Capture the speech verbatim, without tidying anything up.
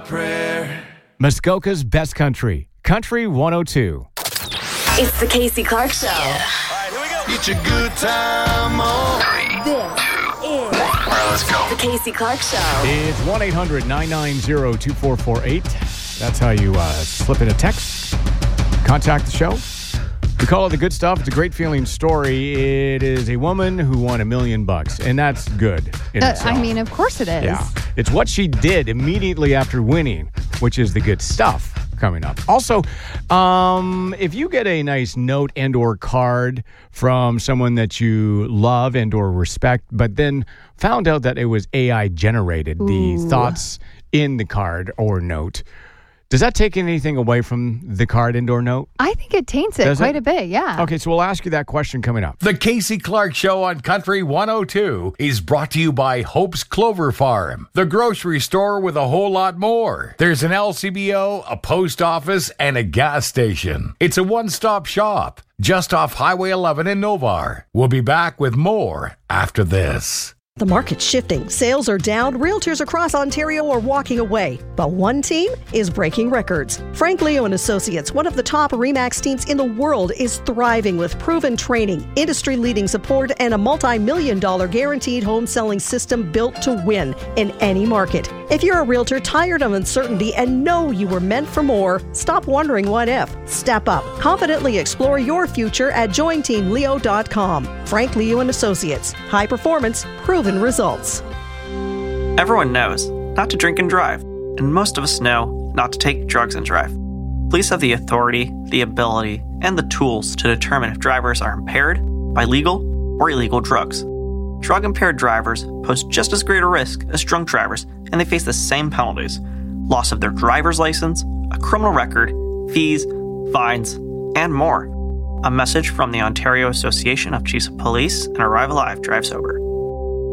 prayer. Muskoka's best country, Country one oh two. It's the Casey Clark Show. Yeah. All right, here we go. Get your good time on. This is All right, let's go. the Casey Clark Show. It's one eight hundred nine nine zero two four four eight. That's how you uh, slip in a text. Contact the show. We call it the good stuff. It's a great feeling story. It is a woman who won a million bucks, and that's good in Uh, itself. I mean, of course it is. Yeah. It's what she did immediately after winning, which is the good stuff coming up. Also, um, if you get a nice note and or card from someone that you love and or respect, but then found out that it was A I generated, Ooh. the thoughts in the card or note, does that take anything away from the card and or note? I think it taints it Does quite it? a bit, yeah. Okay, so we'll ask you that question coming up. The Casey Clark Show on Country one oh two is brought to you by Hope's Clover Farm, the grocery store with a whole lot more. There's an L C B O, a post office, and a gas station. It's a one-stop shop just off Highway eleven in Novar. We'll be back with more after this. The market's shifting. Sales are down. Realtors across Ontario are walking away. But one team is breaking records. Frank Leo and Associates, one of the top RE/MAX teams in the world, is thriving with proven training, industry-leading support, and a multi-million dollar guaranteed home selling system built to win in any market. If you're a realtor tired of uncertainty and know you were meant for more, stop wondering what if. Step up. Confidently explore your future at join team leo dot com. Frank Leo and Associates. High performance, proven results. Everyone knows not to drink and drive, and most of us know not to take drugs and drive. Police have the authority, the ability, and the tools to determine if drivers are impaired by legal or illegal drugs. Drug-impaired drivers pose just as great a risk as drunk drivers, and they face the same penalties: loss of their driver's license, a criminal record, fees, fines, and more. A message from the Ontario Association of Chiefs of Police and Arrive Alive Drive Sober.